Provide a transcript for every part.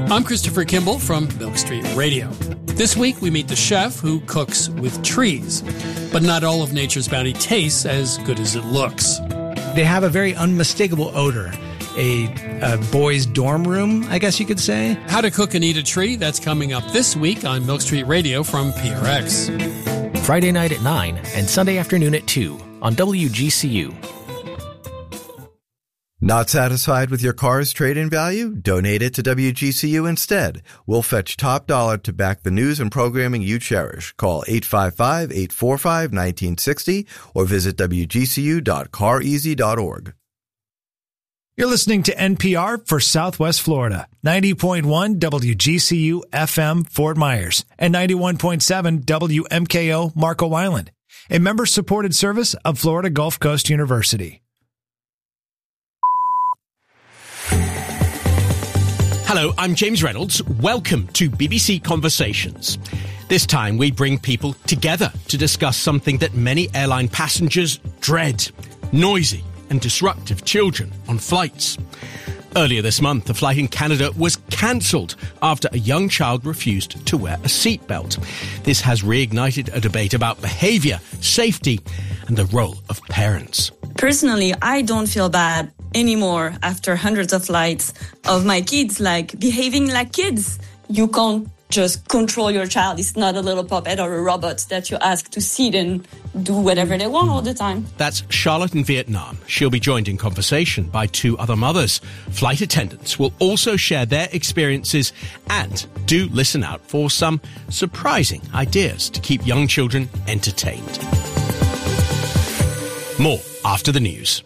I'm Christopher Kimball from Milk Street Radio. This week we meet the chef who cooks with trees. But not all of Nature's Bounty tastes as good as it looks. They have a very unmistakable odor. A boys' dorm room, I guess you could say. How to cook and eat a tree, that's coming up this week on Milk Street Radio from PRX. Friday night at 9 and Sunday afternoon at 2 on WGCU. Not satisfied with your car's trade-in value? Donate it to WGCU instead. We'll fetch top dollar to back the news and programming you cherish. Call 855-845-1960 or visit wgcu.careasy.org. You're listening to NPR for Southwest Florida, 90.1 WGCU FM Fort Myers and 91.7 WMKO Marco Island, a member-supported service of Florida Gulf Coast University. Hello, I'm James Reynolds. Welcome to BBC Conversations. This time we bring people together to discuss something that many airline passengers dread: noisy and disruptive children on flights. Earlier this month, a flight in Canada was cancelled after a young child refused to wear a seatbelt. This has reignited a debate about behaviour, safety, and the role of parents. Personally, I don't feel bad anymore after hundreds of flights of my kids behaving like kids. You can't just control your child. It's not a little puppet or a robot that you ask to sit and do whatever they want all the time. That's Charlotte in Vietnam. She'll be joined in conversation by two other mothers. Flight attendants will also share their experiences, and do listen out for some surprising ideas to keep young children entertained. More after the news.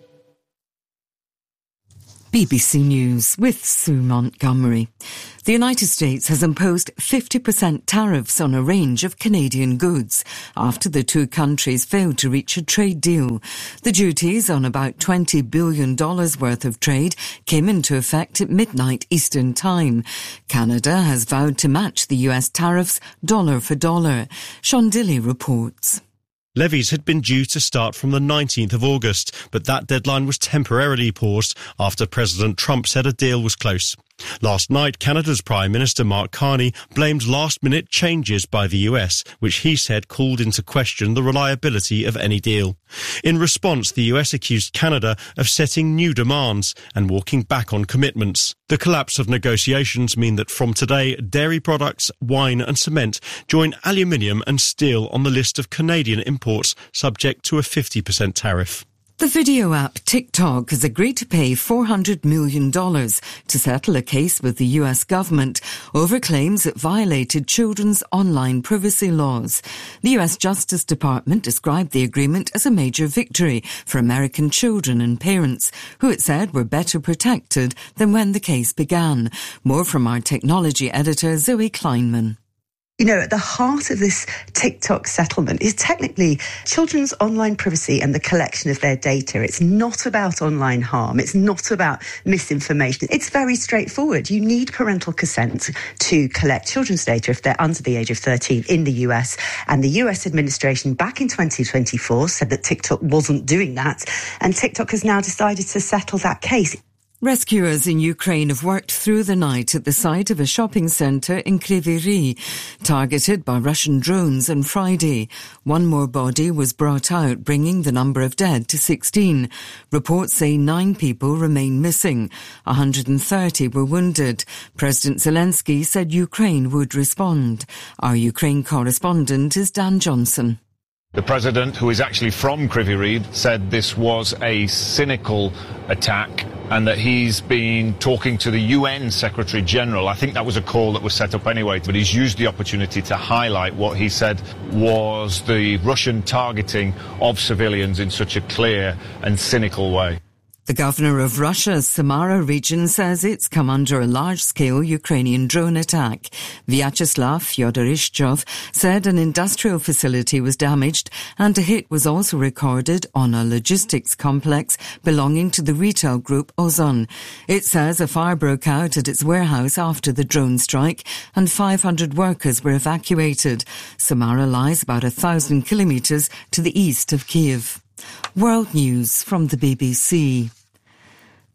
BBC News with Sue Montgomery. The United States has imposed 50% tariffs on a range of Canadian goods after the two countries failed to reach a trade deal. The duties on about $20 billion worth of trade came into effect at midnight Eastern Time. Canada has vowed to match the US tariffs dollar for dollar. Sean Dilley reports. Levies had been due to start from the 19th of August, but that deadline was temporarily paused after President Trump said a deal was close. Last night, Canada's Prime Minister Mark Carney blamed last-minute changes by the US, which he said called into question the reliability of any deal. In response, the US accused Canada of setting new demands and walking back on commitments. The collapse of negotiations mean that from today, dairy products, wine and cement join aluminium and steel on the list of Canadian imports subject to a 50% tariff. The video app TikTok has agreed to pay $400 million to settle a case with the US government over claims it violated children's online privacy laws. The US Justice Department described the agreement as a major victory for American children and parents, who it said were better protected than when the case began. More from our technology editor, Zoe Kleinman. You know, at the heart of this TikTok settlement is technically children's online privacy and the collection of their data. It's not about online harm. It's not about misinformation. It's very straightforward. You need parental consent to collect children's data if they're under the age of 13 in the US. And the US administration back in 2024 said that TikTok wasn't doing that. And TikTok has now decided to settle that case. Rescuers in Ukraine have worked through the night at the site of a shopping centre in Kryvyi Rih, targeted by Russian drones on Friday. One more body was brought out, bringing the number of dead to 16. Reports say 9 people remain missing. 130 were wounded. President Zelensky said Ukraine would respond. Our Ukraine correspondent is Dan Johnson. The president, who is actually from Kryvyi Rih, said this was a cynical attack and that he's been talking to the UN Secretary General. I think that was a call that was set up anyway, but he's used the opportunity to highlight what he said was the Russian targeting of civilians in such a clear and cynical way. The governor of Russia's Samara region says it's come under a large-scale Ukrainian drone attack. Vyacheslav Fyodorishchov said an industrial facility was damaged and a hit was also recorded on a logistics complex belonging to the retail group Ozon. It says a fire broke out at its warehouse after the drone strike and 500 workers were evacuated. Samara lies about 1,000 kilometres to the east of Kyiv. World News from the BBC.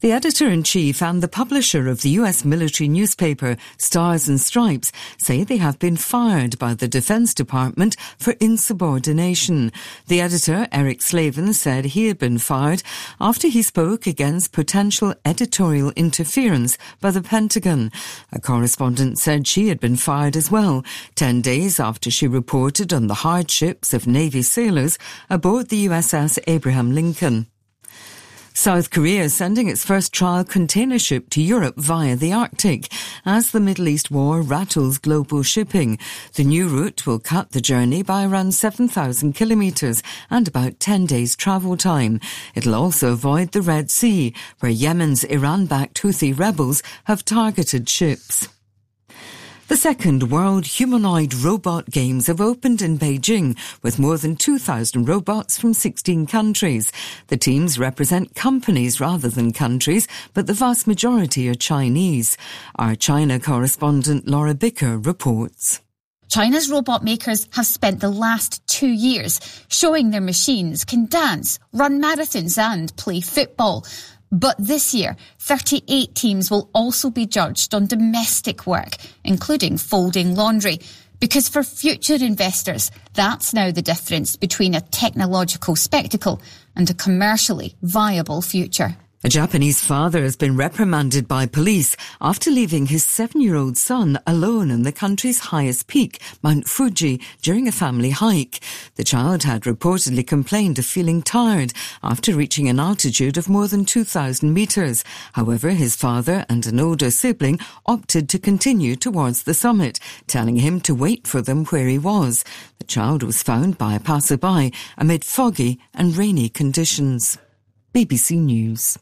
The editor-in-chief and the publisher of the US military newspaper Stars and Stripes say they have been fired by the Defense Department for insubordination. The editor, Eric Slavin, said he had been fired after he spoke against potential editorial interference by the Pentagon. A correspondent said she had been fired as well, 10 days after she reported on the hardships of Navy sailors aboard the USS Abraham Lincoln. South Korea is sending its first trial container ship to Europe via the Arctic as the Middle East war rattles global shipping. The new route will cut the journey by around 7,000 kilometres and about 10 days travel time. It'll also avoid the Red Sea, where Yemen's Iran-backed Houthi rebels have targeted ships. The second World Humanoid Robot Games have opened in Beijing with more than 2,000 robots from 16 countries. The teams represent companies rather than countries, but the vast majority are Chinese. Our China correspondent Laura Bicker reports. China's robot makers have spent the last 2 years showing their machines can dance, run marathons and play football. But this year, 38 teams will also be judged on domestic work, including folding laundry. Because for future investors, that's now the difference between a technological spectacle and a commercially viable future. A Japanese father has been reprimanded by police after leaving his 7-year-old son alone on the country's highest peak, Mount Fuji, during a family hike. The child had reportedly complained of feeling tired after reaching an altitude of more than 2,000 metres. However, his father and an older sibling opted to continue towards the summit, telling him to wait for them where he was. The child was found by a passerby amid foggy and rainy conditions. BBC News.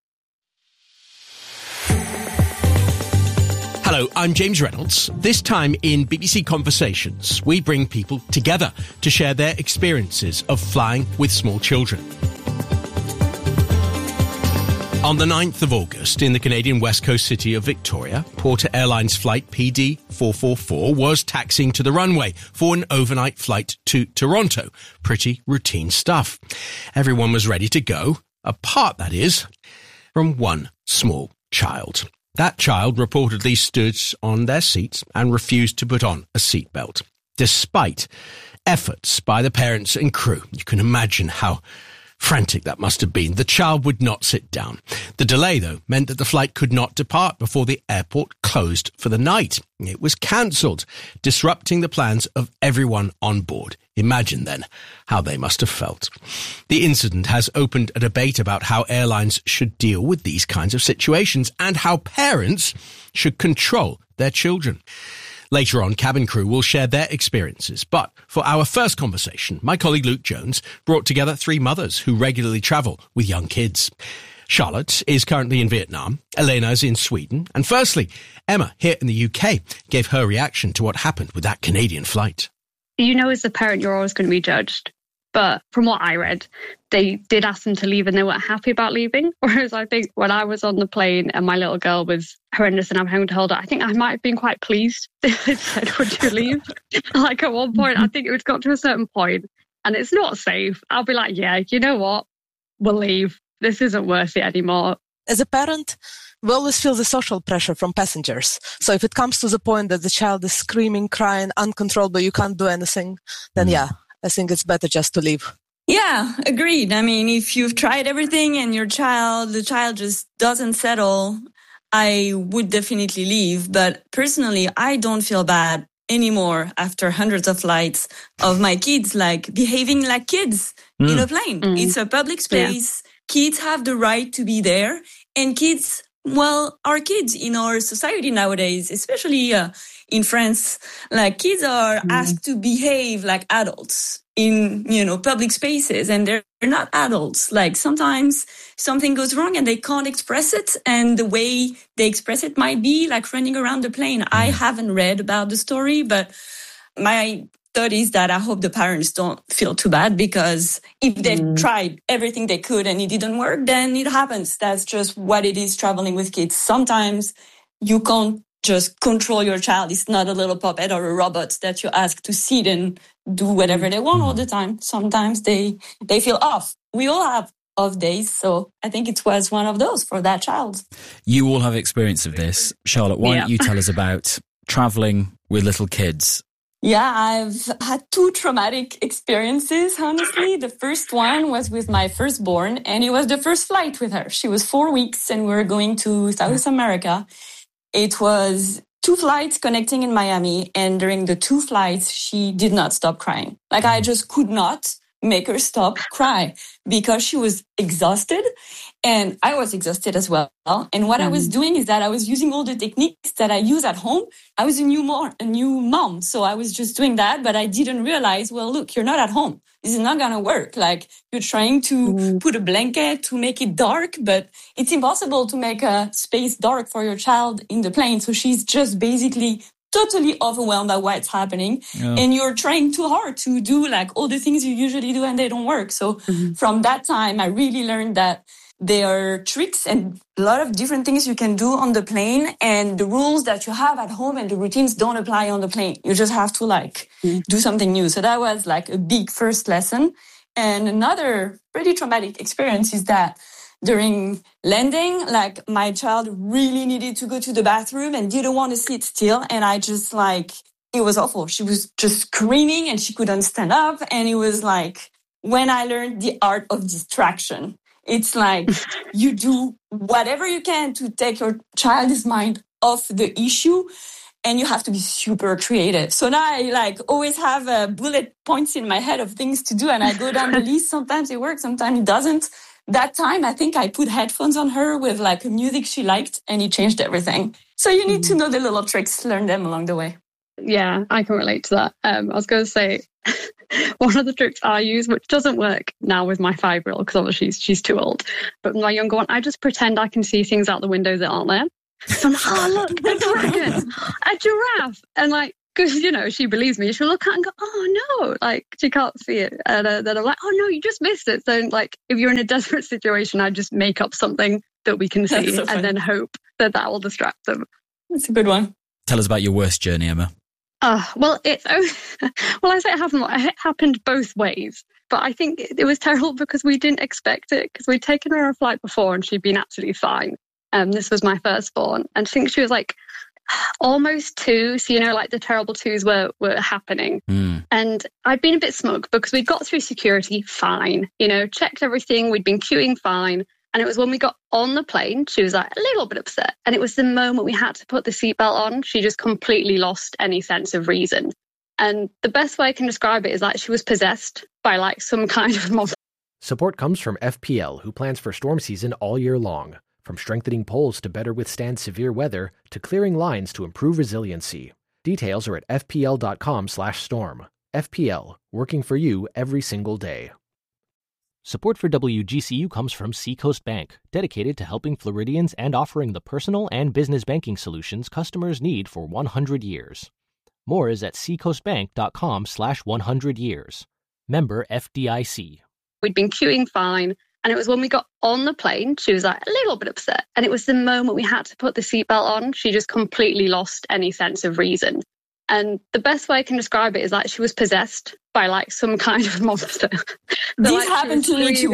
Hello, I'm James Reynolds. This time in BBC Conversations, we bring people together to share their experiences of flying with small children. On the 9th of August, in the Canadian west coast city of Victoria, Porter Airlines flight PD444 was taxiing to the runway for an overnight flight to Toronto. Pretty routine stuff. Everyone was ready to go, apart, that is, from one small child. That child reportedly stood on their seat and refused to put on a seatbelt. Despite efforts by the parents and crew, you can imagine how frantic that must have been. The child would not sit down. The delay, though, meant that the flight could not depart before the airport closed for the night. It was cancelled, disrupting the plans of everyone on board. Imagine then how they must have felt. The incident has opened a debate about how airlines should deal with these kinds of situations and how parents should control their children. Later on, cabin crew will share their experiences. But for our first conversation, my colleague Luke Jones brought together 3 mothers who regularly travel with young kids. Charlotte is currently in Vietnam, Elena is in Sweden, and firstly, Emma here in the UK gave her reaction to what happened with that Canadian flight. You know, as a parent, you're always going to be judged. But from what I read, they did ask them to leave and they weren't happy about leaving. Whereas I think when I was on the plane and my little girl was horrendous and I'm having to hold her, I think I might have been quite pleased. They said, would you leave? Like at one point, I think it was got to a certain point and it's not safe. I'll be like, yeah, you know what? We'll leave. This isn't worth it anymore. As a parent, we always feel the social pressure from passengers. So if it comes to the point that the child is screaming, crying, uncontrollable, you can't do anything, then yeah, I think it's better just to leave. Yeah, agreed. I mean, if you've tried everything and the child just doesn't settle, I would definitely leave. But personally, I don't feel bad anymore after hundreds of flights of my kids like behaving like kids in a plane. It's a public space. Yeah. Kids have the right to be there. And kids, well, are kids in our society nowadays, especially in France. Like kids are asked to behave like adults in, public spaces, and they're not adults. Like sometimes something goes wrong and they can't express it. And the way they express it might be like running around the plane. I haven't read about the story, but my thought is that I hope the parents don't feel too bad, because if they've tried everything they could and it didn't work, then it happens. That's just what it is traveling with kids. Sometimes you can't just control your child. It's not a little puppet or a robot that you ask to sit and do whatever they want all the time. Sometimes they feel off. We all have of days. So I think it was one of those for that child. You all have experience of this. Charlotte, why don't you tell us about traveling with little kids? Yeah, I've had 2 traumatic experiences, honestly. The first one was with my firstborn, and it was the first flight with her. She was 4 weeks, and we were going to South America. It was 2 flights connecting in Miami, and during the 2 flights, she did not stop crying. Like, I just could not make her stop cry because she was exhausted, and I was exhausted as well. And what I was doing is that I was using all the techniques that I use at home. I was a new mom, so I was just doing that, but I didn't realize, well, look, you're not at home. This is not going to work. Like, you're trying to put a blanket to make it dark, but it's impossible to make a space dark for your child in the plane. So she's just basically totally overwhelmed by what's happening. Yeah. And you're trying too hard to do like all the things you usually do and they don't work. So from that time, I really learned that there are tricks and a lot of different things you can do on the plane, and the rules that you have at home and the routines don't apply on the plane. You just have to like do something new. So that was like a big first lesson. And another pretty traumatic experience is that during landing, like my child really needed to go to the bathroom and didn't want to sit still. And I just like, it was awful. She was just screaming and she couldn't stand up. And it was like when I learned the art of distraction. It's like you do whatever you can to take your child's mind off the issue, and you have to be super creative. So now I like always have bullet points in my head of things to do, and I go down the list. Sometimes it works, sometimes it doesn't. That time, I think I put headphones on her with like music she liked, and it changed everything. So you need to know the little tricks, learn them along the way. Yeah, I can relate to that. I was going to say, one of the tricks I use, which doesn't work now with my 5-year-old, because obviously she's too old, but my younger one, I just pretend I can see things out the window that aren't there. So I'm like, oh, look, a dragon, a giraffe. And like, because, you know, she believes me. She'll look at it and go, oh, no, like, she can't see it. And then I'm like, oh, no, you just missed it. So, like, if you're in a desperate situation, I just make up something that we can see and then hope that will distract them. That's a good one. Tell us about your worst journey, Emma. Well, I say it happened both ways. But I think it was terrible because we didn't expect it, because we'd taken her on a flight before and she'd been absolutely fine. This was my firstborn. And I think she was like almost 2. So, you know, like the terrible 2s were happening. And I'd been a bit smug because we'd got through security fine, you know, checked everything. We'd been queuing fine. And it was when we got on the plane, she was like a little bit upset. And it was the moment we had to put the seatbelt on, she just completely lost any sense of reason. And the best way I can describe it is like she was possessed by like some kind of monster. Support comes from FPL, who plans for storm season all year long. From strengthening poles to better withstand severe weather, to clearing lines to improve resiliency. Details are at fpl.com/storm. FPL, working for you every single day. Support for WGCU comes from Seacoast Bank, dedicated to helping Floridians and offering the personal and business banking solutions customers need for 100 years. More is at seacoastbank.com/100 years. Member FDIC. We'd been queuing fine. And it was when we got on the plane, she was like a little bit upset. And it was the moment we had to put the seatbelt on, she just completely lost any sense of reason. And the best way I can describe it is like she was possessed by like some kind of monster. This happened to me too.